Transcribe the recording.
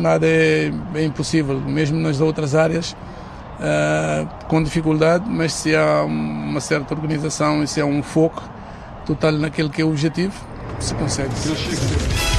nada é impossível, mesmo nas outras áreas, com dificuldade, mas se há uma certa organização e se há um foco total naquele que é o objetivo, se consegue.